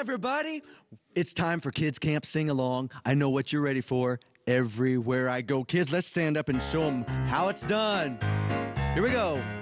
everybody. It's time for Kids Camp Sing Along. I know what you're ready for. Everywhere I go, kids, let's stand up and show them how it's done. Here we go.